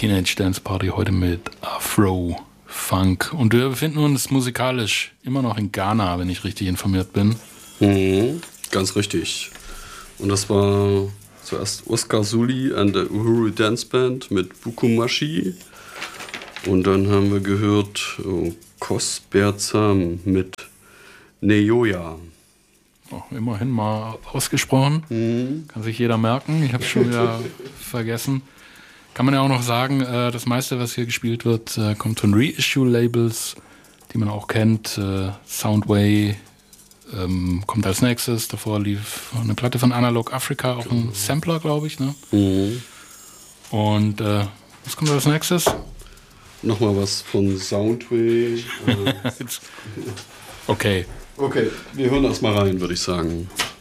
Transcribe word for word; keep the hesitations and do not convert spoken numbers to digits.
Teenage Dance Party heute mit Afro Funk. Und wir befinden uns musikalisch immer noch in Ghana, wenn ich richtig informiert bin. Mhm, ganz richtig. Und das war zuerst Oscar Suli and the Uhuru Dance Band mit Bukumashi. Und dann haben wir gehört oh, Kos Berzam mit Neyoya. Oh, immerhin mal ausgesprochen. Mhm. Kann sich jeder merken. Ich habe es schon wieder vergessen. Kann man ja auch noch sagen, äh, das meiste, was hier gespielt wird, äh, kommt von Reissue-Labels, die man auch kennt. Äh, Soundway ähm, kommt als nächstes. Davor lief eine Platte von Analog Africa, auch ein Sampler, glaube ich. Ne? Mhm. Und äh, was kommt als nächstes? Nochmal was von Soundway. Okay. Okay, wir hören erst mal rein, würde ich sagen.